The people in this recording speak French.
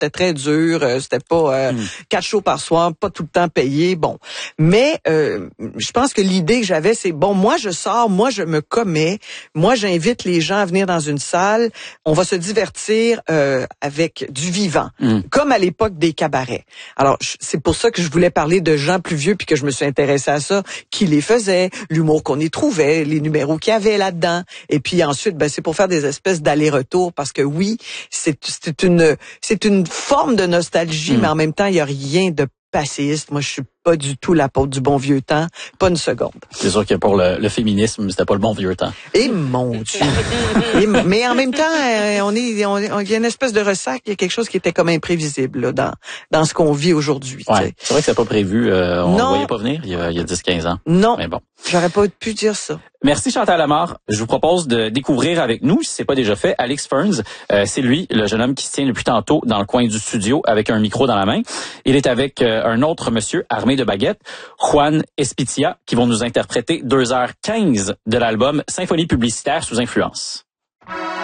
C'était très dur. C'était pas 4 shows par soir, pas tout le temps payé. Bon, mais je pense que l'idée que j'avais, c'est bon, moi je sors, moi je me commets, moi j'invite les gens à venir dans une salle. On va se divertir avec du vivant, comme à l'époque des cabarets. Alors c'est pour ça que je voulais parler de gens plus vieux puis que je me suis intéressée à ça, qui les faisait, l'humour qu'on y trouvait, les numéros qu'il y avait là-dedans. Et puis ensuite, ben c'est pour faire des espèces d'aller-retour parce que oui, c'est une forme de nostalgie, mais en même temps, il y a rien de passéiste. Moi, je suis pas du tout l'apôtre du bon vieux temps, pas une seconde. C'est sûr que pour le féminisme, c'était pas le bon vieux temps. Et mon Dieu. Mais en même temps, il y a une espèce de ressac, il y a quelque chose qui était comme imprévisible là, dans ce qu'on vit aujourd'hui. Ouais. C'est vrai que c'est pas prévu, on ne voyait pas venir il y a 10-15 ans. Non. Mais bon. J'aurais pas pu dire ça. Merci Chantal Lamarre. Je vous propose de découvrir avec nous, si c'est pas déjà fait, Alex Ferns. C'est lui, le jeune homme qui se tient depuis tantôt dans le coin du studio avec un micro dans la main. Il est avec un autre monsieur armé de baguettes, Juan Espitia, qui vont nous interpréter 2h15 de l'album Symphonie publicitaire sous influence.